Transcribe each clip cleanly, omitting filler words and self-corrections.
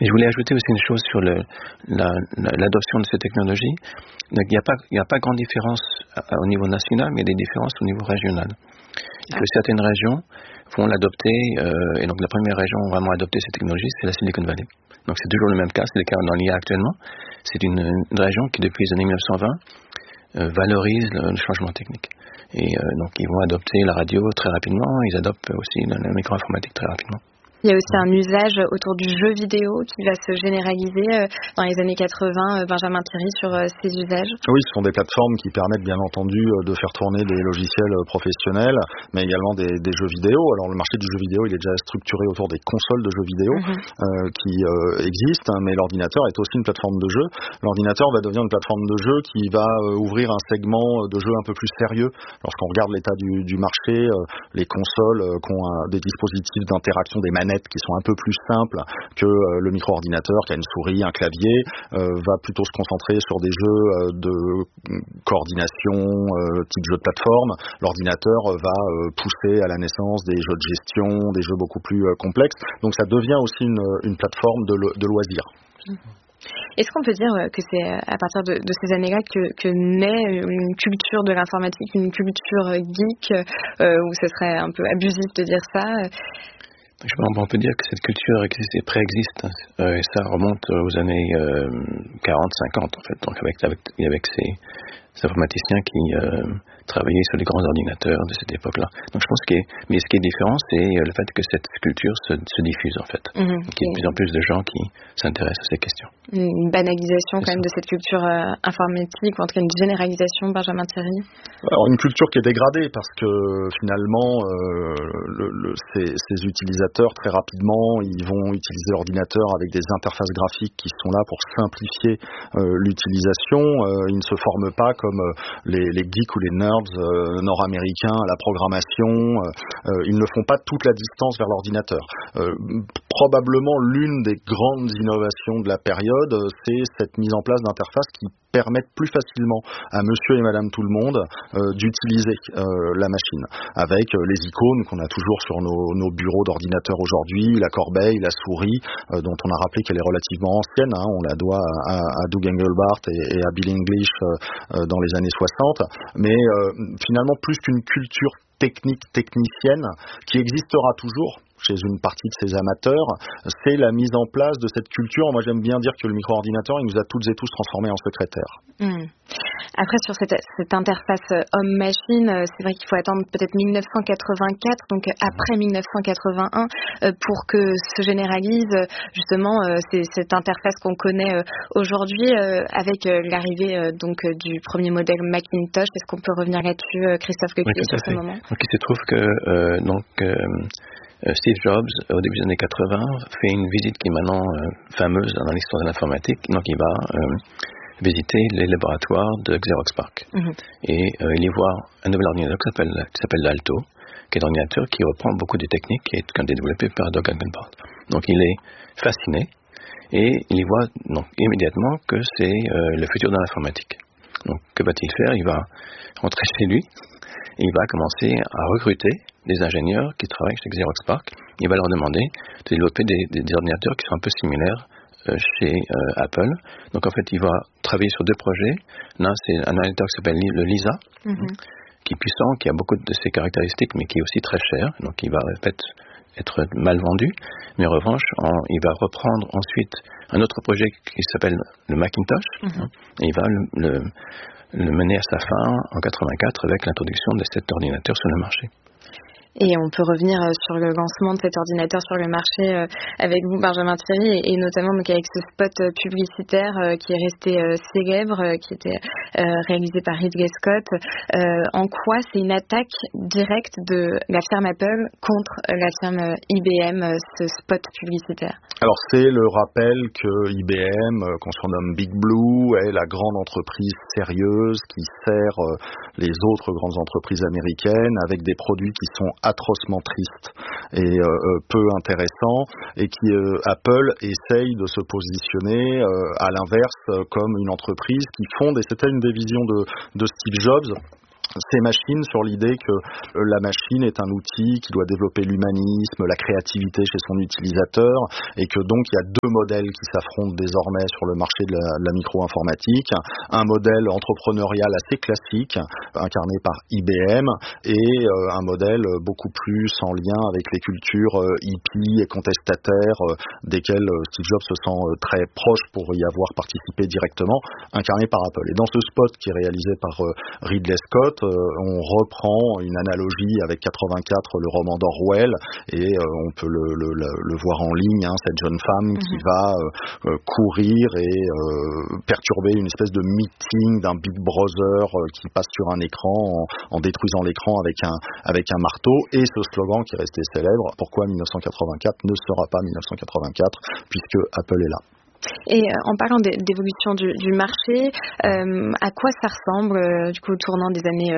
Mais je voulais ajouter aussi une chose sur l'adoption de ces technologies. Donc, il n'y a pas grande différence au niveau national, mais il y a des différences au niveau régional. Et que certaines régions vont l'adopter, et donc la première région vraiment adopter ces technologies, c'est la Silicon Valley. Donc c'est toujours le même cas, c'est le cas dans l'IA actuellement. C'est une région qui depuis les années 1920 valorise le changement technique. Et donc ils vont adopter la radio très rapidement, ils adoptent aussi la micro-informatique très rapidement. Il y a aussi un usage autour du jeu vidéo qui va se généraliser dans les années 80. Benjamin Thierry, sur ces usages. Oui, ce sont des plateformes qui permettent bien entendu de faire tourner des logiciels professionnels, mais également des jeux vidéo. Alors le marché du jeu vidéo, il est déjà structuré autour des consoles de jeux vidéo qui existent, mais l'ordinateur est aussi une plateforme de jeu. L'ordinateur va devenir une plateforme de jeu qui va ouvrir un segment de jeu un peu plus sérieux. Lorsqu'on regarde l'état du marché, les consoles qui ont des dispositifs d'interaction, des manettes qui sont un peu plus simples que le micro-ordinateur qui a une souris, un clavier, va plutôt se concentrer sur des jeux de coordination, type jeu de plateforme. L'ordinateur va pousser à la naissance des jeux de gestion, des jeux beaucoup plus complexes. Donc ça devient aussi une plateforme de loisirs. Est-ce qu'on peut dire que c'est à partir de ces années-là que naît une culture de l'informatique, une culture geek, où ce serait un peu abusif de dire ça? On peut dire que cette culture préexiste, et ça remonte aux années 40-50 en fait, donc avec ces informaticiens qui travaillaient sur les grands ordinateurs de cette époque-là. Donc je pense mais ce qui est différent, c'est le fait que cette culture se diffuse en fait, qu'il y ait de plus en plus de gens qui s'intéressent à ces questions. Une banalisation quand même de cette culture informatique, ou en tout cas une généralisation, Benjamin Thierry. Alors une culture qui est dégradée parce que finalement ces utilisateurs très rapidement ils vont utiliser l'ordinateur avec des interfaces graphiques qui sont là pour simplifier l'utilisation. Ils ne se forment pas comme les geeks ou les nerds nord-américains à la programmation. Ils ne font pas toute la distance vers l'ordinateur. Probablement l'une des grandes innovations de la période, c'est cette mise en place d'interfaces qui permettent plus facilement à monsieur et madame tout le monde d'utiliser la machine, avec les icônes qu'on a toujours sur nos bureaux d'ordinateur aujourd'hui, la corbeille, la souris, dont on a rappelé qu'elle est relativement ancienne, on la doit à Doug Engelbart et à Bill English dans les années 60, mais finalement plus qu'une culture technicienne qui existera toujours chez une partie de ces amateurs, c'est la mise en place de cette culture. Moi, j'aime bien dire que le micro-ordinateur, il nous a toutes et tous transformés en secrétaires. Après, sur cette interface homme-machine, c'est vrai qu'il faut attendre peut-être 1984, donc après 1981, pour que se généralise justement cette interface qu'on connaît aujourd'hui, avec l'arrivée donc du premier modèle Macintosh. Est-ce qu'on peut revenir là-dessus, Christophe Quequier, sur ce moment? Donc, il se trouve que Steve Jobs, au début des années 80, fait une visite qui est maintenant fameuse dans l'histoire de l'informatique. Donc, il va visiter les laboratoires de Xerox PARC. Et il y voit un nouvel ordinateur qui s'appelle l'Alto, qui est un ordinateur qui reprend beaucoup des techniques qui ont été développées par Doug Engelbart. Donc, il est fasciné et il y voit donc, immédiatement que c'est le futur de l'informatique. Donc, que va-t-il faire? Il va rentrer chez lui et il va commencer à recruter des ingénieurs qui travaillent chez Xerox PARC. Il va leur demander de développer des ordinateurs qui sont un peu similaires chez Apple. Donc en fait, il va travailler sur deux projets. L'un, c'est un ordinateur qui s'appelle le Lisa, qui est puissant, qui a beaucoup de ses caractéristiques, mais qui est aussi très cher. Donc il va peut-être être mal vendu. Mais en revanche, il va reprendre ensuite un autre projet qui s'appelle le Macintosh. Et il va le mener à sa fin en 84 avec l'introduction de cet ordinateur sur le marché. Et on peut revenir sur le lancement de cet ordinateur sur le marché avec vous, Benjamin Thierry, et notamment donc avec ce spot publicitaire qui est resté célèbre, qui était réalisé par Ridley Scott. En quoi c'est une attaque directe de la firme Apple contre la firme IBM, ce spot publicitaire? Alors c'est le rappel que IBM, qu'on surnomme Big Blue, est la grande entreprise sérieuse qui sert les autres grandes entreprises américaines avec des produits qui sont atrocement tristes et peu intéressants, et qui Apple essaye de se positionner à l'inverse comme une entreprise qui fonde, et c'était une des visions de Steve Jobs, ces machines sur l'idée que la machine est un outil qui doit développer l'humanisme, la créativité chez son utilisateur, et que donc il y a deux modèles qui s'affrontent désormais sur le marché de la micro-informatique. Un modèle entrepreneurial assez classique, incarné par IBM, et un modèle beaucoup plus en lien avec les cultures hippies et contestataires, desquelles Steve Jobs se sent très proche pour y avoir participé directement, incarné par Apple. Et dans ce spot qui est réalisé par Ridley Scott, on reprend une analogie avec 84, le roman d'Orwell, et on peut le voir en ligne, cette jeune femme qui va courir et perturber une espèce de meeting d'un Big Brother qui passe sur un écran en détruisant l'écran avec un marteau, et ce slogan qui est resté célèbre: pourquoi 1984 ne sera pas 1984 puisque Apple est là. Et en parlant d'évolution du marché, à quoi ça ressemble du coup au tournant des années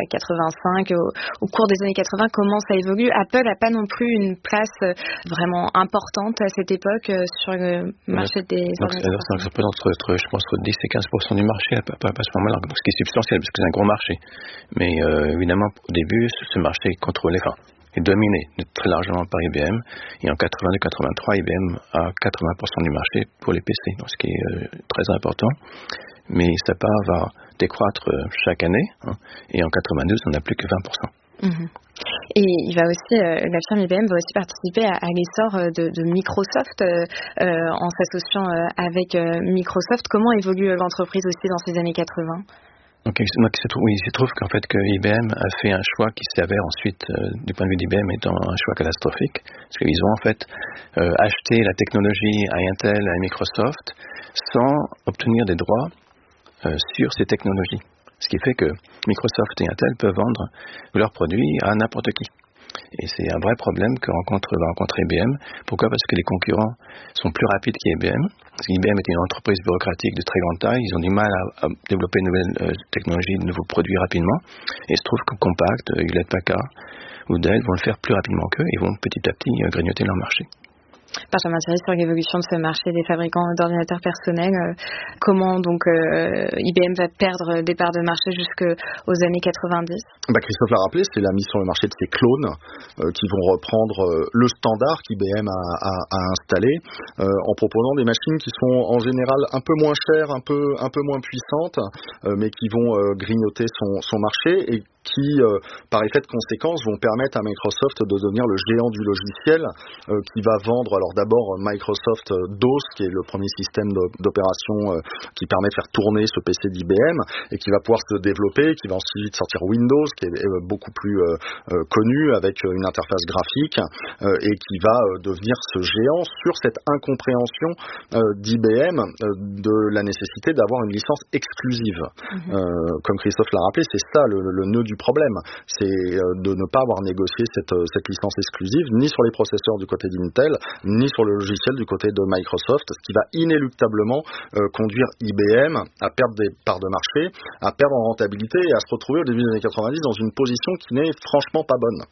85, au cours des années 80, comment ça évolue? Apple n'a pas non plus une place vraiment importante à cette époque sur le marché des ordinateurs. Ça représente je pense, entre 10 et 15% du marché à ce moment-là, ce qui est substantiel parce que c'est un gros marché. Mais évidemment, au début, ce marché est contrôlé, est dominé très largement par IBM, et en 82-83, IBM a 80% du marché pour les PC, donc ce qui est très important. Mais sa part va décroître chaque année, et en 92, on n'a plus que 20%. Et il va aussi, la firme IBM va aussi participer à l'essor de Microsoft en s'associant avec Microsoft. Comment évolue l'entreprise aussi dans ces années 80? Donc, il se trouve qu'en fait que IBM a fait un choix qui s'avère ensuite, du point de vue d'IBM, étant un choix catastrophique, parce qu'ils ont en fait acheté la technologie à Intel, à Microsoft, sans obtenir des droits sur ces technologies. Ce qui fait que Microsoft et Intel peuvent vendre leurs produits à n'importe qui. Et c'est un vrai problème va rencontrer IBM. Pourquoi? Parce que les concurrents sont plus rapides qu'IBM. Parce qu'IBM était une entreprise bureaucratique de très grande taille. Ils ont du mal à développer de nouvelles technologies, de nouveaux produits rapidement. Et il se trouve que Compaq, Hewlett-Packard ou Dell vont le faire plus rapidement qu'eux et vont petit à petit grignoter leur marché. Benjamin Thierry, sur l'évolution de ce marché des fabricants d'ordinateurs personnels, comment donc IBM va perdre des parts de marché jusqu'aux années 90? Christophe l'a rappelé, c'est la mise sur le marché de ces clones qui vont reprendre le standard qu'IBM a installé en proposant des machines qui sont en général un peu moins chères, un peu moins puissantes, mais qui vont grignoter son marché et qui, par effet de conséquence, vont permettre à Microsoft de devenir le géant du logiciel qui va vendre, alors d'abord Microsoft DOS, qui est le premier système d'opération qui permet de faire tourner ce PC d'IBM, et qui va pouvoir se développer, qui va ensuite sortir Windows, qui est beaucoup plus connu, avec une interface graphique, et qui va devenir ce géant sur cette incompréhension d'IBM de la nécessité d'avoir une licence exclusive. Comme Christophe l'a rappelé, c'est ça le nœud du problème, c'est de ne pas avoir négocié cette licence exclusive ni sur les processeurs du côté d'Intel, ni sur le logiciel du côté de Microsoft, ce qui va inéluctablement conduire IBM à perdre des parts de marché, à perdre en rentabilité et à se retrouver au début des années 90 dans une position qui n'est franchement pas bonne.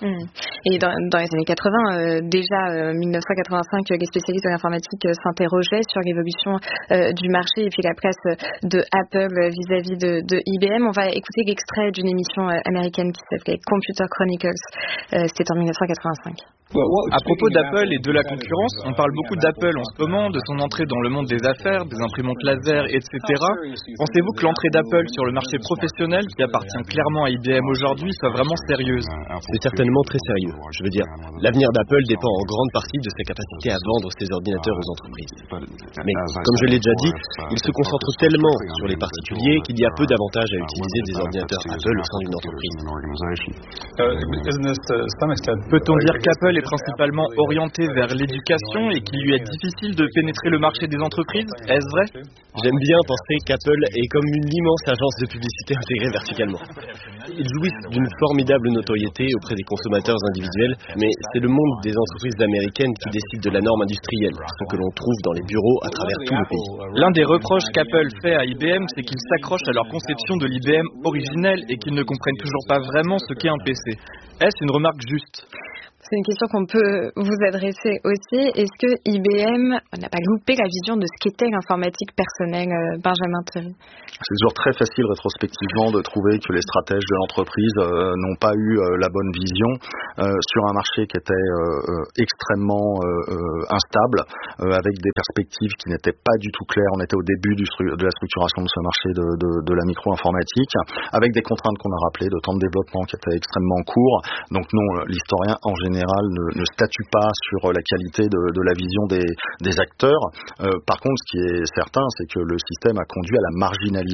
Et dans les années 80, déjà 1985, les spécialistes de l'informatique s'interrogeaient sur l'évolution du marché et puis la place de Apple vis-à-vis de IBM. On va écouter l'extrait d'une émission américaine qui s'appelait Computer Chronicles. C'était en 1985. À propos d'Apple et de la concurrence, on parle beaucoup d'Apple en ce moment, de son entrée dans le monde des affaires, des imprimantes laser, etc. Pensez-vous que l'entrée d'Apple sur le marché professionnel, qui appartient clairement à IBM aujourd'hui, soit vraiment sérieuse? C'est certainement très sérieux. Je veux dire, l'avenir d'Apple dépend en grande partie de sa capacité à vendre ses ordinateurs aux entreprises. Mais, comme je l'ai déjà dit, il se concentre tellement sur les particuliers qu'il y a peu d'avantages à utiliser des ordinateurs Apple au sein d'une entreprise. Peut-on dire qu'Apple est principalement orienté vers l'éducation et qu'il lui est difficile de pénétrer le marché des entreprises? Est-ce vrai? J'aime bien penser qu'Apple est comme une immense agence de publicité intégrée verticalement. Ils jouissent d'une formidable notoriété auprès des consommateurs individuels, mais c'est le monde des entreprises américaines qui décide de la norme industrielle, ce que l'on trouve dans les bureaux à travers tout le pays. L'un des reproches qu'Apple fait à IBM, c'est qu'ils s'accrochent à leur conception de l'IBM originelle et qu'ils ne comprennent toujours pas vraiment ce qu'est un PC. Est-ce une remarque juste? C'est une question qu'on peut vous adresser aussi. Est-ce que IBM n'a pas loupé la vision de ce qu'était l'informatique personnelle, Benjamin Thierry? C'est toujours très facile rétrospectivement de trouver que les stratèges de l'entreprise n'ont pas eu la bonne vision sur un marché qui était extrêmement instable, avec des perspectives qui n'étaient pas du tout claires. On était au début de la structuration de ce marché de la micro-informatique, avec des contraintes qu'on a rappelées de temps de développement qui étaient extrêmement courts. Donc non, l'historien en général ne statue pas sur la qualité de la vision des acteurs. Par contre, ce qui est certain, c'est que le système a conduit à la marginalisation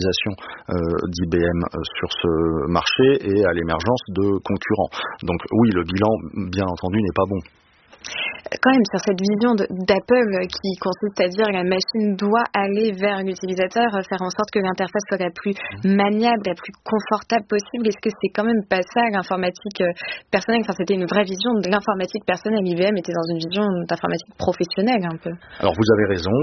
d'IBM sur ce marché et à l'émergence de concurrents. Donc oui, le bilan, bien entendu, n'est pas bon. Quand même, sur cette vision d'Apple qui consiste à dire que la machine doit aller vers l'utilisateur, faire en sorte que l'interface soit la plus maniable, la plus confortable possible, est-ce que c'est quand même pas ça l'informatique personnelle? Enfin, c'était une vraie vision de l'informatique personnelle. IBM était dans une vision d'informatique professionnelle un peu. Alors vous avez raison,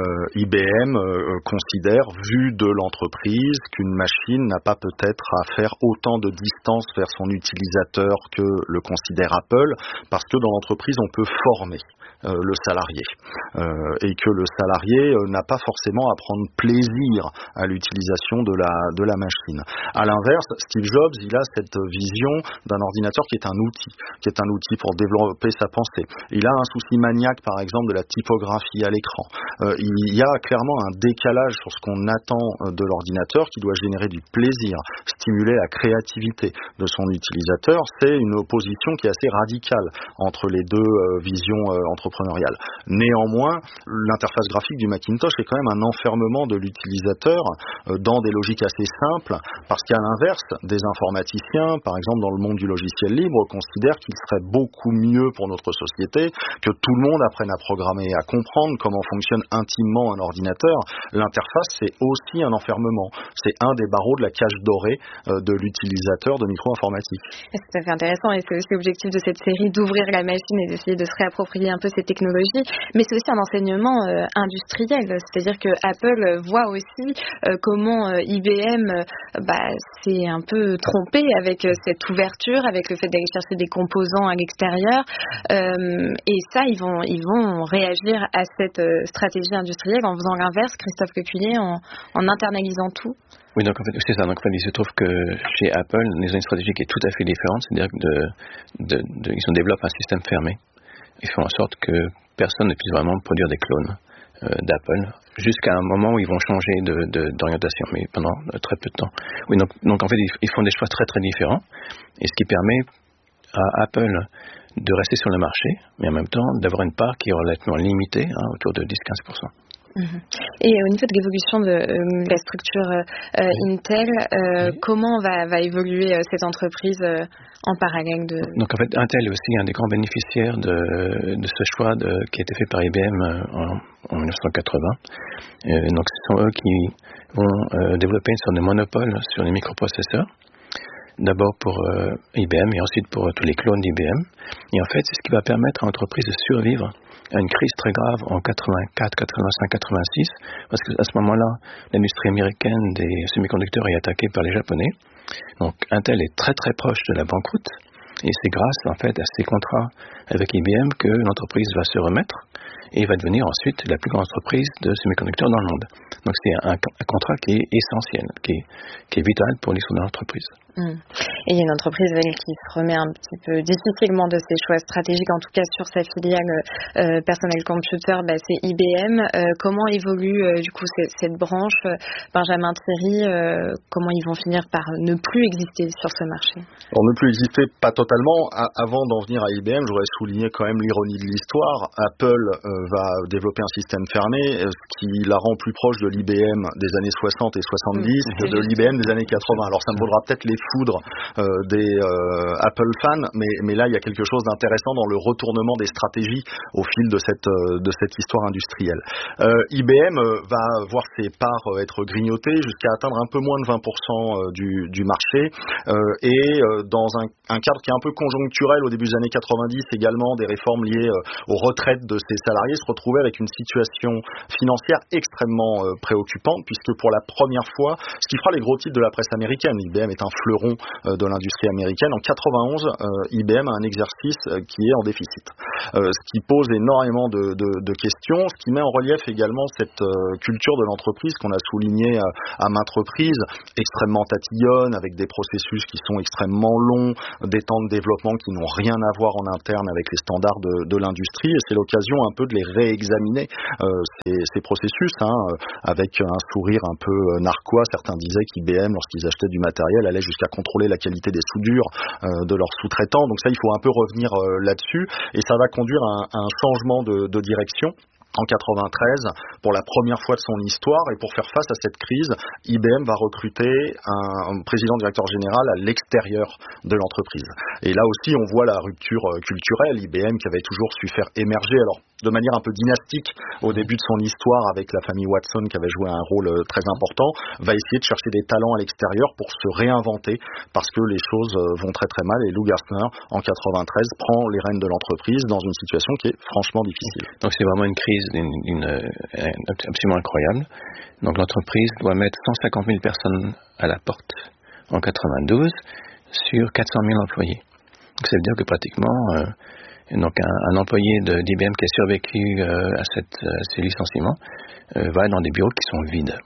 IBM considère, vu de l'entreprise, qu'une machine n'a pas peut-être à faire autant de distance vers son utilisateur que le considère Apple, parce que dans l'entreprise on peut former le salarié et que le salarié n'a pas forcément à prendre plaisir à l'utilisation de la machine. À l'inverse, Steve Jobs, il a cette vision d'un ordinateur qui est un outil pour développer sa pensée. Il a un souci maniaque, par exemple, de la typographie à l'écran. Il y a clairement un décalage sur ce qu'on attend de l'ordinateur qui doit générer du plaisir, stimuler la créativité de son utilisateur. C'est une opposition qui est assez radicale entre les deux visions entrepreneuriale. Néanmoins, l'interface graphique du Macintosh est quand même un enfermement de l'utilisateur dans des logiques assez simples, parce qu'à l'inverse, des informaticiens, par exemple dans le monde du logiciel libre, considèrent qu'il serait beaucoup mieux pour notre société que tout le monde apprenne à programmer et à comprendre comment fonctionne intimement un ordinateur. L'interface, c'est aussi un enfermement. C'est un des barreaux de la cage dorée de l'utilisateur de micro-informatique. C'est tout à fait intéressant, et c'est aussi l'objectif de cette série, d'ouvrir la machine et d'essayer de se réapproprier un peu ces technologies, mais c'est aussi un enseignement industriel, c'est-à-dire que Apple voit aussi comment IBM s'est un peu trompé avec cette ouverture, avec le fait d'aller chercher des composants à l'extérieur, et ça, ils vont réagir à cette stratégie industrielle en faisant l'inverse, Christophe Lecuyer, en internalisant tout. Oui, donc en fait, c'est ça. Donc en fait, il se trouve que chez Apple, ils ont une stratégie qui est tout à fait différente, c'est-à-dire qu'ils développent un système fermé. Ils font en sorte que personne ne puisse vraiment produire des clones d'Apple, jusqu'à un moment où ils vont changer d'orientation, mais pendant très peu de temps. Oui, donc en fait, ils font des choix très très différents, et ce qui permet à Apple de rester sur le marché, mais en même temps d'avoir une part qui est relativement limitée, autour de 10-15%. Et au niveau de l'évolution de la structure Intel, comment va évoluer cette entreprise en parallèle de... Donc en fait, Intel est aussi un des grands bénéficiaires de ce choix qui a été fait par IBM en 1980. Donc ce sont eux qui vont développer une sorte de monopole sur les microprocesseurs. D'abord pour IBM et ensuite pour tous les clones d'IBM. Et en fait, c'est ce qui va permettre à l'entreprise de survivre à une crise très grave en 84, 85, 86, parce qu'à ce moment-là, l'industrie américaine des semi-conducteurs est attaquée par les Japonais. Donc Intel est très très proche de la banqueroute, et c'est grâce en fait à ces contrats avec IBM que l'entreprise va se remettre et va devenir ensuite la plus grande entreprise de semi-conducteurs dans le monde. Donc c'est un contrat qui est essentiel, qui est vital pour l'histoire de l'entreprise. Et il y a une entreprise qui se remet un petit peu difficilement de ses choix stratégiques, en tout cas sur sa filiale Personal Computer, c'est IBM. Comment évolue du coup cette branche, Benjamin Thierry, comment ils vont finir par ne plus exister sur ce marché? Alors ne plus exister, pas totalement. Avant d'en venir à IBM, je voudrais souligner quand même l'ironie de l'histoire. Apple va développer un système fermé, ce qui la rend plus proche de l'IBM des années 60 et 70 que de l'IBM des années 80. Alors ça me vaudra peut-être les foudres des Apple fans, mais là il y a quelque chose d'intéressant dans le retournement des stratégies au fil de cette histoire industrielle. IBM va voir ses parts être grignotées jusqu'à atteindre un peu moins de 20% du marché, et dans un cadre qui est un peu conjoncturel au début des années 90 également, des réformes liées aux retraites de ses salariés. salariés se retrouvaient avec une situation financière extrêmement préoccupante, puisque pour la première fois, ce qui fera les gros titres de la presse américaine, IBM est un fleuron de l'industrie américaine. En 91, IBM a un exercice qui est en déficit, ce qui pose énormément de questions, ce qui met en relief également cette culture de l'entreprise qu'on a souligné à maintes reprises, extrêmement tatillonne, avec des processus qui sont extrêmement longs, des temps de développement qui n'ont rien à voir en interne avec les standards de l'industrie, et c'est l'occasion un peu de les réexaminer, ces processus, avec un sourire un peu narquois. Certains disaient qu'IBM, lorsqu'ils achetaient du matériel, allait jusqu'à contrôler la qualité des soudures de leurs sous-traitants. Donc ça, il faut un peu revenir là-dessus, et ça va conduire à un changement de direction. En 93, pour la première fois de son histoire, et pour faire face à cette crise, IBM va recruter un président-directeur général à l'extérieur de l'entreprise. Et là aussi, on voit la rupture culturelle. IBM, qui avait toujours su faire émerger, alors de manière un peu dynastique au début de son histoire avec la famille Watson, qui avait joué un rôle très important, va essayer de chercher des talents à l'extérieur pour se réinventer, parce que les choses vont très très mal, et Lou Gerstner, en 93, prend les rênes de l'entreprise dans une situation qui est franchement difficile. Donc c'est vraiment une crise absolument incroyable. Donc l'entreprise doit mettre 150 000 personnes à la porte en 92 sur 400 000 employés. Donc ça veut dire que pratiquement un employé d'IBM qui a survécu à ces licenciements va dans des bureaux qui sont vides.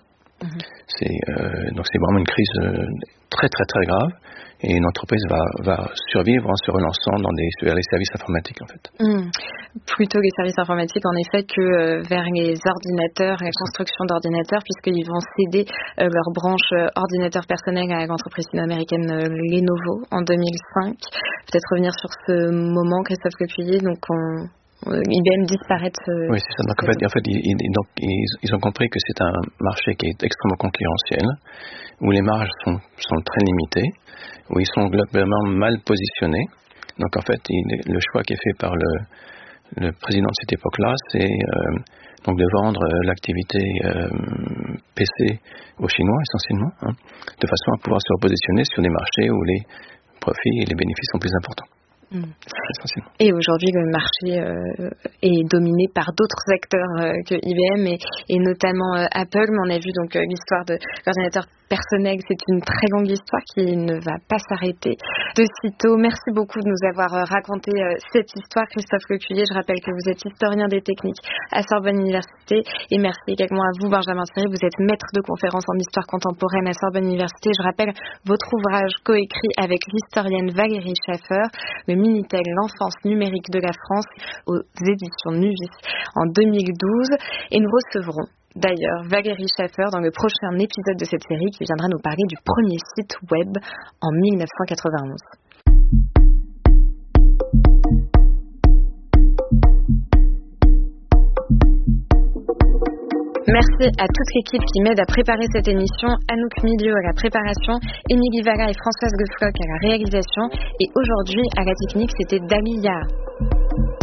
Donc c'est vraiment une crise très très très grave, et une entreprise va survivre en se relançant vers les services informatiques en fait. Plutôt les services informatiques en effet que vers les ordinateurs, la construction d'ordinateurs, puisqu'ils vont céder leur branche ordinateur personnel à l'entreprise sino-américaine Lenovo en 2005. Peut-être revenir sur ce moment, Christophe Lecuyer, donc IBM disparaît. Oui, c'est ça. Donc en fait ils ont compris que c'est un marché qui est extrêmement concurrentiel, où les marges sont très limitées, où ils sont globalement mal positionnés. Donc en fait, le choix qui est fait par le président de cette époque-là, c'est donc de vendre l'activité PC aux Chinois essentiellement, de façon à pouvoir se repositionner sur des marchés où les profits et les bénéfices sont plus importants. Et aujourd'hui, le marché est dominé par d'autres acteurs que IBM et notamment Apple. Mais on a vu donc l'histoire de l'ordinateur personnel. C'est une très longue histoire qui ne va pas s'arrêter de sitôt. Merci beaucoup de nous avoir raconté cette histoire, Christophe Lecuyer. Je rappelle que vous êtes historien des techniques à Sorbonne Université. Et merci également à vous, Benjamin Thierry. Vous êtes maître de conférence en histoire contemporaine à Sorbonne Université. Je rappelle votre ouvrage coécrit avec l'historienne Valérie Schaffer, le Minitel, l'enfance numérique de la France, aux éditions Nuvis en 2012. Et nous recevrons d'ailleurs Valérie Schaffer dans le prochain épisode de cette série, qui viendra nous parler du premier site web en 1991. Merci à toute l'équipe qui m'aide à préparer cette émission, Anouk Milieu à la préparation, Émilie Valla et Françoise Goffrock à la réalisation, et aujourd'hui à la technique c'était Dalia.